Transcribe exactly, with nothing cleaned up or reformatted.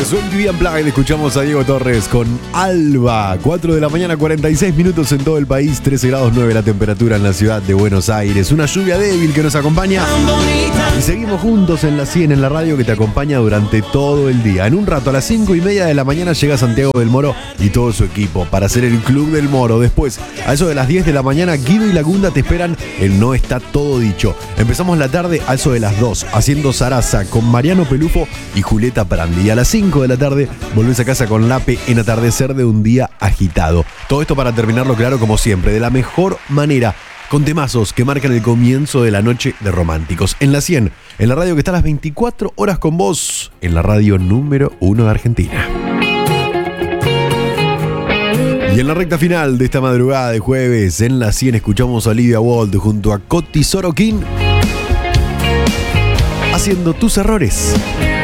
Eso en T V Unplugged escuchamos a Diego Torres con Alba. cuatro de la mañana, cuarenta y seis minutos en todo el país, trece grados nueve la temperatura en la ciudad de Buenos Aires. Una lluvia débil que nos acompaña. Y seguimos juntos en la cien, en la radio que te acompaña durante todo el día. En un rato, a las cinco y media de la mañana, llega Santiago del Moro y todo su equipo para hacer el Club del Moro. Después, a eso de las diez de la mañana, Guido y Lagunda te esperan el No Está Todo Dicho. Empezamos la tarde a eso de las dos, haciendo Zaraza con Mariano Pelufo y Julieta Prandi. Y a las cinco de la tarde, volvés a casa con Lape en Atardecer de un Día Agitado. Todo esto para terminarlo claro, como siempre, de la mejor manera, con temazos que marcan el comienzo de la noche de románticos. En la cien, en la radio que está a las veinticuatro horas con vos, en la radio número uno de Argentina. Y en la recta final de esta madrugada de jueves, en la cien, escuchamos a Olivia Wilde junto a Coti Sorokin haciendo Tus Errores.